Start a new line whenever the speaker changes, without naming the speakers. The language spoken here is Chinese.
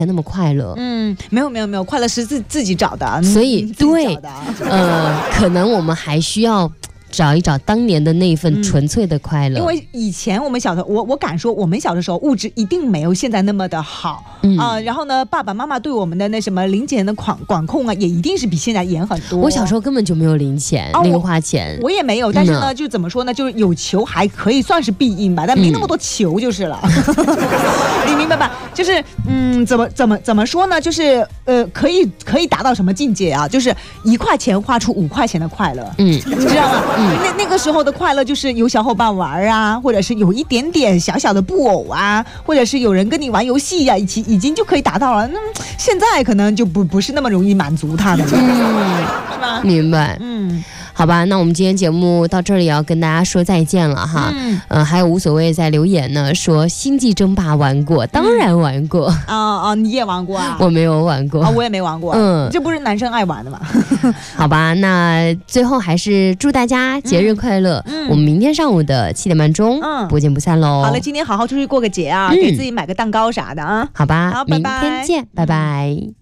那么快乐。
没有，快乐是自己找的，
所以对，可能我们还需要找一找当年的那份纯粹的快乐，
因为以前我们小的，我敢说，我们小的时候物质一定没有现在那么的好然后呢，爸爸妈妈对我们的那什么零钱的管控啊，也一定是比现在严很多。
我小时候根本就没有零钱，零花钱，
我也没有，但是呢，就怎么说呢，就是有球还可以算是必应吧，但没那么多球就是了。你明白吧？就是怎么说呢？就是可以达到什么境界啊？就是1块钱花出5块钱的快乐，你知道吗？那个时候的快乐就是有小伙伴玩啊，或者是有一点点小小的布偶啊，或者是有人跟你玩游戏啊，已经就可以达到了。那现在可能就不是那么容易满足他的了，是吧？
明白。好吧，那我们今天节目到这里要跟大家说再见了哈。还有无所谓在留言呢，说星际争霸玩过，当然玩过。
你也玩过啊？
我没有玩过
我也没玩过。这不是男生爱玩的吗？
好吧，那最后还是祝大家节日快乐。我们明天上午的7点半钟不见不散喽。
好了，今天好好出去过个节啊，给自己买个蛋糕啥的啊。
好吧，明天见，拜拜。